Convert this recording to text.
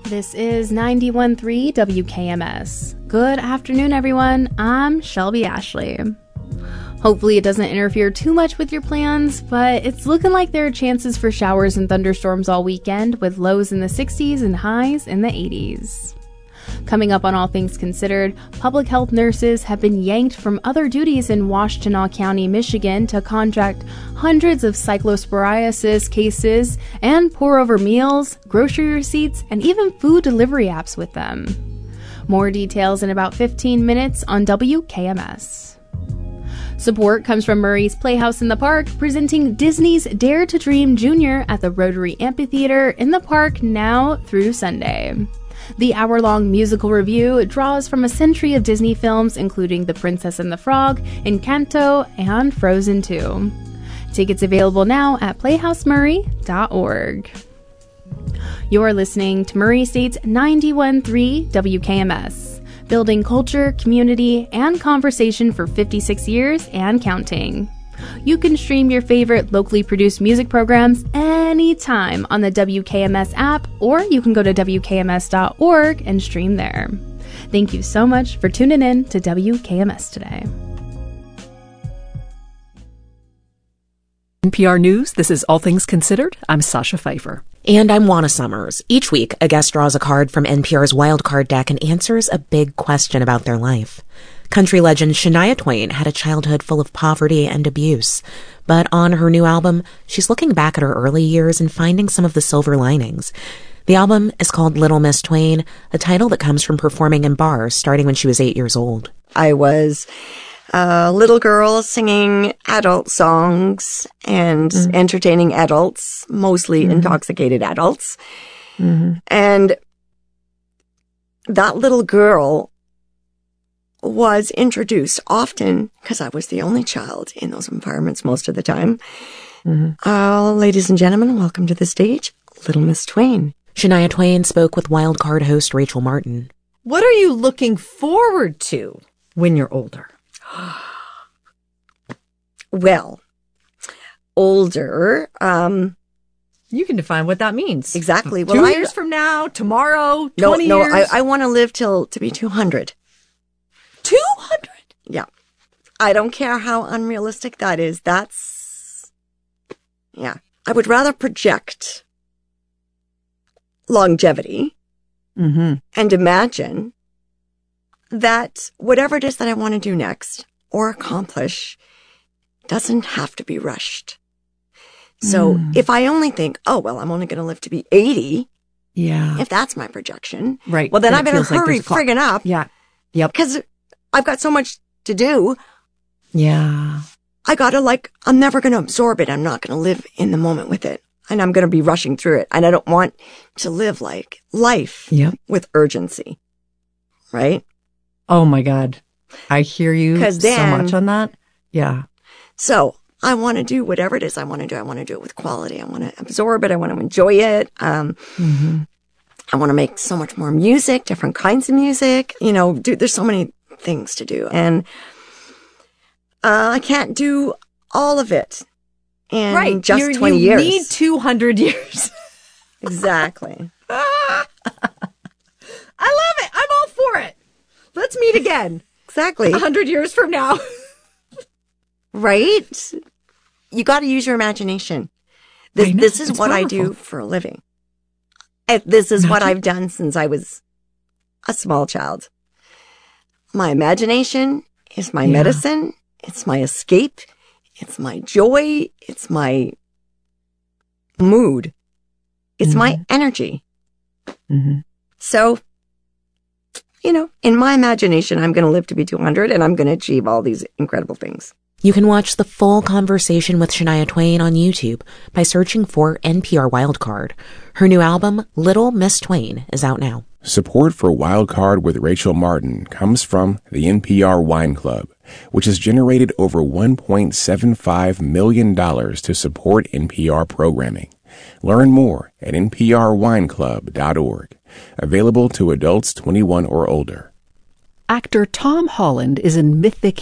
This is 91.3 WKMS. Good afternoon, everyone. I'm Shelby Ashley. Hopefully it doesn't interfere too much with your plans, but it's looking like there are chances for showers and thunderstorms all weekend, with lows in the 60s and highs in the 80s. Coming up on All Things Considered, public health nurses have been yanked from other duties in Washtenaw County, Michigan to contract hundreds of cyclosporiasis cases and pour over meals, grocery receipts, and even food delivery apps with them. More details in about 15 minutes on WKMS. Support comes from Murray's Playhouse in the Park, presenting Disney's Dare to Dream Jr. at the Rotary Amphitheater in the park now through Sunday. The hour-long musical review draws from a century of Disney films, including The Princess and the Frog, Encanto, and Frozen 2. Tickets available now at playhousemurray.org. You're listening to Murray State's 91.3 WKMS, building culture, community, and conversation for 56 years and counting. You can stream your favorite locally produced music programs anytime on the WKMS app, or you can go to WKMS.org and stream there. Thank you so much for tuning in to WKMS today. NPR News, this is All Things Considered. I'm Sasha Pfeiffer. And I'm Juana Summers. Each week, a guest draws a card from NPR's Wildcard deck and answers a big question about their life. Country legend Shania Twain had a childhood full of poverty and abuse. But on her new album, she's looking back at her early years and finding some of the silver linings. The album is called Little Miss Twain, a title that comes from performing in bars starting when she was 8 years old. I was a little girl singing adult songs and entertaining adults, mostly intoxicated adults. And that little girl was introduced often, because I was the only child in those environments most of the time. Ladies and gentlemen, welcome to the stage, Little Miss Twain. Shania Twain spoke with Wildcard host Rachel Martin. What are you looking forward to when you're older? Well, older, you can define what that means. Exactly. Well, 2 years from now, tomorrow, 20 years. No, I want to live to be 200. 200? Yeah. I don't care how unrealistic that is. Yeah. I would rather project longevity and imagine that whatever it is that I want to do next or accomplish doesn't have to be rushed. So if I only think, oh, well, I'm only going to live to be 80. Yeah. If that's my projection. Right. Well, then I better hurry friggin' up. Yeah. Yep. Because I've got so much to do. Yeah. I gotta I'm never going to absorb it. I'm not going to live in the moment with it. And I'm going to be rushing through it. And I don't want to live like life with urgency. Right? Oh my God. I hear you so much on that. Yeah. So I want to do whatever it is I want to do. I want to do it with quality. I want to absorb it. I want to enjoy it. I want to make so much more music, different kinds of music. There's so many things to do. And I can't do all of it in just 20 years. You need 200 years. Exactly. I love it. I'm all for it. Let's meet again. Exactly. 100 years from now. Right? You got to use your imagination. This is what I do for a living. This is what I've done since I was a small child. My imagination is my medicine. It's my escape. It's my joy. It's my mood. It's my energy. So, in my imagination, I'm going to live to be 200 and I'm going to achieve all these incredible things. You can watch the full conversation with Shania Twain on YouTube by searching for NPR Wildcard. Her new album, Little Miss Twain, is out now. Support for Wildcard with Rachel Martin comes from the NPR Wine Club, which has generated over $1.75 million to support NPR programming. Learn more at nprwineclub.org. Available to adults 21 or older. Actor Tom Holland is in Mythic